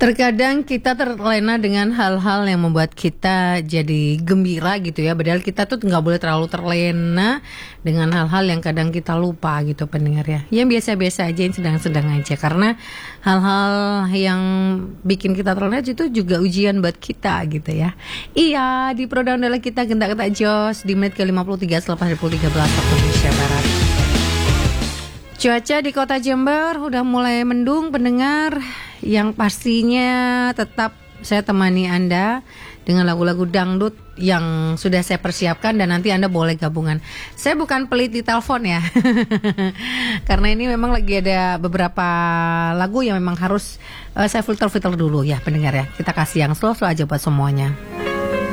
Terkadang kita terlena dengan hal-hal yang membuat kita jadi gembira gitu ya. Padahal kita tuh nggak boleh terlalu terlena dengan hal-hal yang kadang kita lupa gitu pendengar ya. Yang biasa-biasa aja, yang sedang-sedang aja. Karena hal-hal yang bikin kita terlena itu juga ujian buat kita gitu ya. Iya, di program adalah kita gentak-gentak jos di menit ke-53 selepas 13 waktu Indonesia Barat. Cuaca di kota Jember udah mulai mendung pendengar. Yang pastinya tetap saya temani Anda dengan lagu-lagu dangdut yang sudah saya persiapkan dan nanti Anda boleh gabungan. Saya bukan pelit di telepon ya. Karena ini memang lagi ada beberapa lagu yang memang harus saya filter dulu ya pendengar ya. Kita kasih yang slow-slow aja buat semuanya.